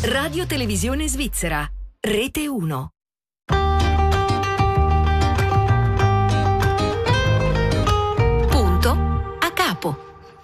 Radio Televisione Svizzera, Rete 1. Punto a capo.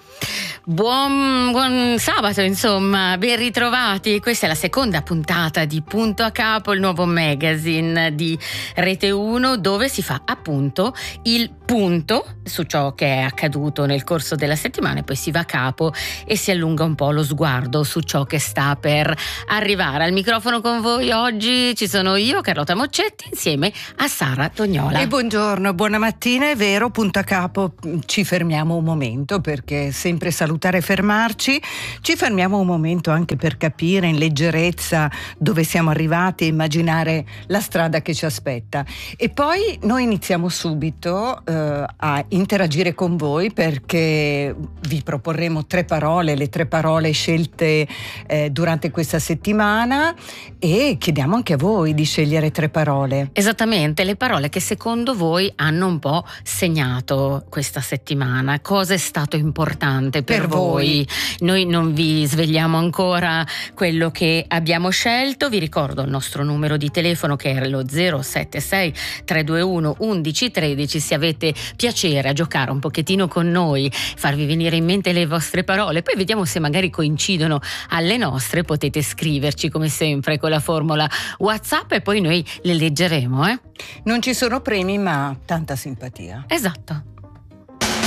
Buon sabato, insomma, ben ritrovati. Questa è la seconda puntata di Punto a Capo, il nuovo magazine di Rete 1, dove si fa appunto il punto su ciò che è accaduto nel corso della settimana e poi si va a capo e si allunga un po' lo sguardo su ciò che sta per arrivare. Al microfono con voi oggi ci sono io, Carlotta Moccetti, insieme a Sara Tognola. E buongiorno, buona mattina. È vero, Punto a Capo, ci fermiamo un momento perché sempre salutare e fermarci. Ci fermiamo un momento anche per capire in leggerezza dove siamo arrivati e immaginare la strada che ci aspetta. E poi noi iniziamo subito a interagire con voi, perché vi proporremo 3 parole, le 3 parole scelte durante questa settimana, e chiediamo anche a voi di scegliere 3 parole. Esattamente, le parole che secondo voi hanno un po' segnato questa settimana. Cosa è stato importante per voi? Noi non vi svegliamo ancora quello che abbiamo scelto. Vi ricordo il nostro numero di telefono, che è lo 076 321 1113. Se avete piacere a giocare un pochettino con noi, farvi venire in mente le vostre parole, poi vediamo se magari coincidono alle nostre, potete scriverci come sempre con la formula WhatsApp e poi noi le leggeremo. Non ci sono premi, ma tanta simpatia. Esatto.